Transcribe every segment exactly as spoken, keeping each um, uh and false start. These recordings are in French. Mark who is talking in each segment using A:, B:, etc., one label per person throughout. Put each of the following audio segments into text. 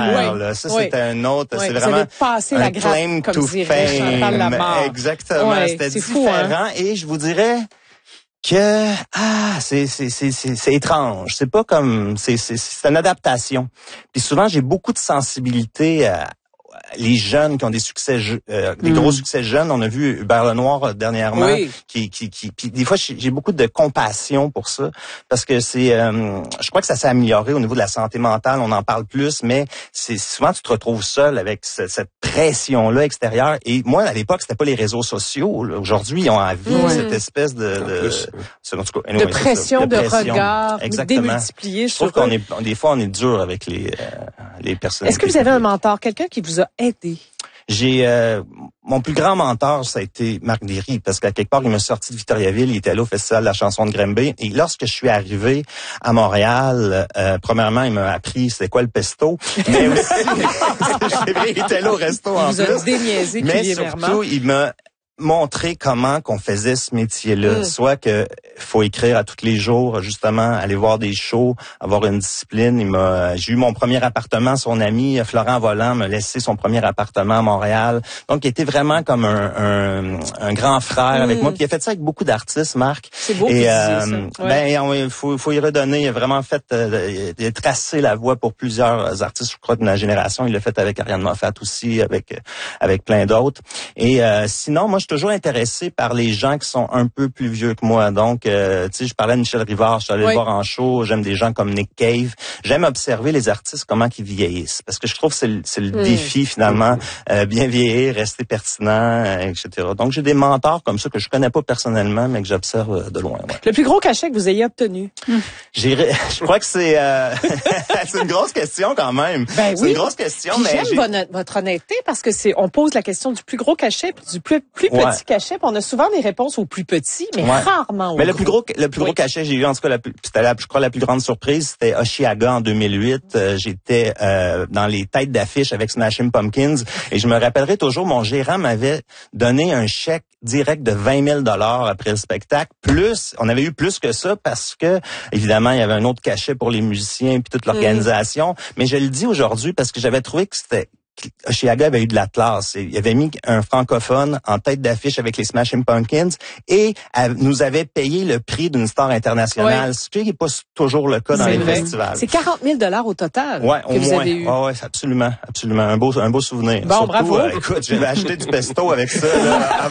A: Cher, là. Ça,
B: oui.
A: c'était un autre.
B: Oui.
A: C'est
B: Vous
A: vraiment
B: avez passé la
A: un
B: grappe,
A: claim
B: comme
A: to
B: dirait Chantal
A: fame.
B: Lamarre.
A: Exactement.
B: Oui,
A: c'était
B: c'est
A: différent.
B: fou, hein?
A: Et je vous dirais que ah c'est c'est c'est c'est c'est étrange, c'est pas comme c'est c'est c'est une adaptation. Puis souvent j'ai beaucoup de sensibilité à les jeunes qui ont des succès, euh, des mm. gros succès jeunes. On a vu Hubert Lenoir euh, dernièrement,
B: oui.
A: qui, qui, qui, puis des fois j'ai beaucoup de compassion pour ça, parce que c'est, euh, je crois que ça s'est amélioré au niveau de la santé mentale. On en parle plus, mais c'est souvent tu te retrouves seul avec ce, cette pression-là extérieure. Et moi, à l'époque, c'était pas les réseaux sociaux. Là. Aujourd'hui, ils ont envie mm. cette espèce de, de,
B: de, en tout cas, anyway, de pression, de, de pression, regard, démultiplié.
A: Je trouve qu'on est, des fois, on est dur avec les, euh, les personnes.
B: Est-ce que vous avez un mentor, quelqu'un qui vous a aidé?
A: J'ai euh, mon plus grand mentor, ça a été Marc Derry, parce qu'à quelque part, il m'a sorti de Victoriaville, il était là au Festival de la chanson de Granby. Et lorsque je suis arrivé à Montréal, euh, premièrement, il m'a appris c'est quoi le pesto. Mais aussi, il était là au resto en
B: plus. Il vous a déniaisé
A: mais surtout, il m'a montrer comment qu'on faisait ce métier-là. Mm. Soit que faut écrire à tous les jours, justement, aller voir des shows, avoir une discipline. Il m'a, j'ai eu mon premier appartement. Son ami Florent Volant m'a laissé son premier appartement à Montréal. Donc, il était vraiment comme un, un, un grand frère mm. avec moi. Puis il a fait ça avec beaucoup d'artistes, Marc.
B: C'est beau.
A: Et euh,
B: ça. Ouais.
A: ben, il faut, faut y redonner. Il a vraiment fait, euh, il a tracé la voie pour plusieurs artistes. Je crois de ma génération. Il l'a fait avec Ariane Moffat aussi, avec avec plein d'autres. Et euh, sinon, moi, je toujours intéressé par les gens qui sont un peu plus vieux que moi. Donc, euh, tu sais, je parlais de Michel Rivard, je suis allé oui. le voir en show. J'aime des gens comme Nick Cave. J'aime observer les artistes, comment ils vieillissent. Parce que je trouve que c'est le, c'est le mmh. défi, finalement. Euh, bien vieillir, rester pertinent, euh, et cetera. Donc, j'ai des mentors comme ça que je connais pas personnellement, mais que j'observe de loin. Ouais.
B: Le plus gros cachet que vous ayez obtenu? Mmh.
A: J'ai, je crois que c'est... Euh, c'est une grosse question, quand même.
B: Ben
A: c'est
B: oui.
A: une grosse question,
B: puis
A: mais
B: j'aime
A: j'ai...
B: votre, votre honnêteté, parce que c'est, on pose la question du plus gros cachet puis du plus, plus
A: ouais.
B: petit cachet. Puis on a souvent des réponses aux plus petits, mais
A: ouais.
B: rarement aux
A: Mais
B: gros.
A: le plus gros, le plus gros oui. cachet, j'ai eu, en tout cas, la, c'était la, je crois, la plus grande surprise, c'était Oshiaga en deux mille huit. Euh, j'étais euh, dans les têtes d'affiche avec Smashing Pumpkins, et je me rappellerai toujours, mon gérant m'avait donné un chèque direct de vingt mille dollars après le spectacle. Plus, on avait eu plus que ça parce que, évidemment, il y avait un autre cachet pour les musiciens puis toute l'organisation. Mm. Mais je le dis aujourd'hui parce que j'avais trouvé que c'était Oshiaga avait eu de la classe. Il avait mis un francophone en tête d'affiche avec les Smashing Pumpkins et nous avait payé le prix d'une star internationale. Ouais. Ce qui n'est pas toujours le cas dans c'est les vrai. festivals.
B: C'est quarante mille dollars au total
A: ouais,
B: que
A: au
B: vous
A: moins.
B: avez eu.
A: Ouais, ouais, absolument, absolument. Un beau, un beau souvenir.
B: Bon,
A: Surtout,
B: bravo.
A: Euh, écoute, j'avais acheté du pesto avec ça là, à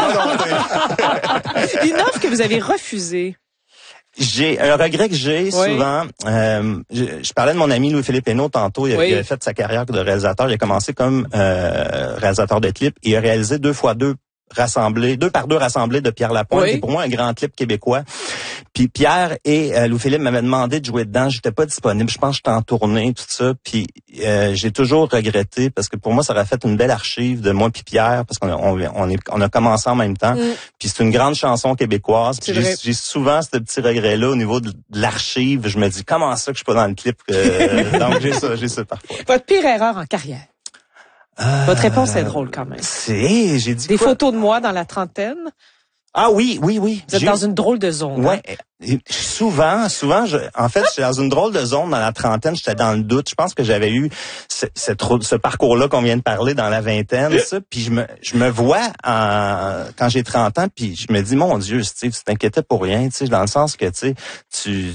A: volonté.
B: Une offre que vous avez refusée.
A: J'ai un regret que j'ai oui. souvent. Euh, je, je parlais de mon ami Louis-Philippe Hénaud tantôt. Il, oui. il a fait sa carrière de réalisateur. Il a commencé comme euh, réalisateur de clips. Il a réalisé deux fois deux rassemblés, deux par deux rassemblés de Pierre Lapointe. Oui. C'est pour moi un grand clip québécois. Puis Pierre et euh, Louis-Philippe m'avaient demandé de jouer dedans. J'étais pas disponible. Je pense que j'étais en tournée, tout ça. Puis euh, j'ai toujours regretté parce que pour moi, ça aurait fait une belle archive de moi puis Pierre parce qu'on on, on, est, on a commencé en même temps. Mm. Puis c'est une grande chanson québécoise. Puis j'ai, j'ai souvent ce petit regret-là au niveau de, de l'archive. Je me dis, comment ça que je suis pas dans le clip? Euh, donc j'ai ça, j'ai ça parfois.
B: Votre pire erreur en carrière?
A: Euh,
B: Votre réponse est drôle quand même.
A: C'est, j'ai dit
B: Des
A: quoi?
B: photos de moi dans la trentaine.
A: Ah oui, oui, oui.
B: Vous êtes
A: j'ai...
B: dans une drôle de zone.
A: Ouais.
B: Hein?
A: Souvent, souvent, je, en fait, j'étais dans une drôle de zone dans la trentaine. J'étais dans le doute. Je pense que j'avais eu ce, ce, ce parcours-là qu'on vient de parler dans la vingtaine. Ça, puis je me, je me vois en, quand j'ai trente ans. Puis je me dis, mon Dieu, tu t'inquiétais pour rien, tu sais, dans le sens que tu sais, tu,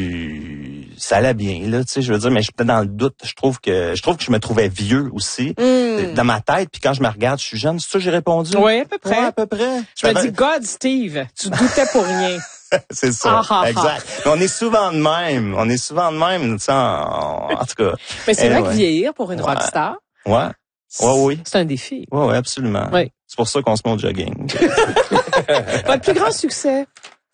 A: tu, ça allait bien là, tu sais. Je veux dire, mais j'étais dans le doute. Je trouve que, je trouve que je me trouvais vieux aussi mm. dans ma tête. Puis quand je me regarde, je suis jeune. C'est ça que j'ai répondu.
B: Oui, à peu près.
A: Ouais, à peu près.
B: Je me dis, God, Steve, tu doutais pour rien.
A: C'est ça, ah, exact. Ah. Mais on est souvent de même. On est souvent de même, tu sais, en, en tout cas.
B: Mais c'est
A: anyway.
B: vrai que vieillir pour une
A: ouais.
B: rockstar.
A: Ouais. Ouais, oui.
B: C'est un défi.
A: Ouais, ouais, absolument.
B: Oui.
A: C'est pour ça qu'on se met au jogging.
B: Votre plus grand succès?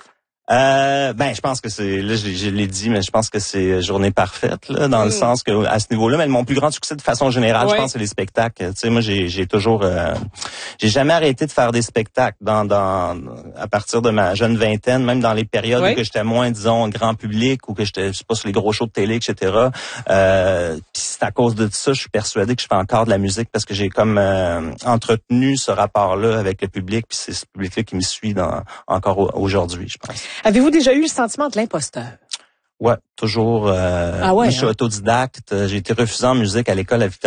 A: Euh, ben, je pense que c'est, là, je, je l'ai dit, mais je pense que c'est Journée parfaite, là, dans mm. le sens que, à ce niveau-là, mais mon plus grand succès de façon générale, ouais. je pense, c'est les spectacles. Tu sais, moi, j'ai, j'ai toujours, euh, j'ai jamais arrêté de faire des spectacles dans, dans, à partir de ma jeune vingtaine, même dans les périodes ouais. où que j'étais moins, disons, grand public, ou que j'étais, je sais pas, sur les gros shows de télé, et cetera. Euh, puis c'est à cause de ça, je suis persuadé que je fais encore de la musique parce que j'ai comme, euh, entretenu ce rapport-là avec le public, puis c'est ce public-là qui me suit dans, encore aujourd'hui, je pense.
B: Avez-vous déjà eu le sentiment de l'imposteur?
A: Ouais, toujours. Euh,
B: ah ouais,
A: moi, je suis
B: hein?
A: autodidacte. J'ai été refusé en musique à l'école à Victor.